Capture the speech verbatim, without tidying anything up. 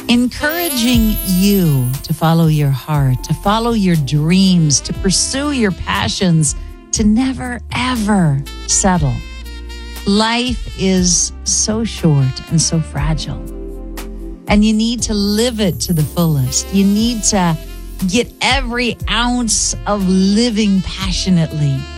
encouraging you to follow your heart, to follow your dreams, to pursue your passions, to never, ever settle. Life is so short and so fragile, and you need to live it to the fullest. You need to get every ounce of living passionately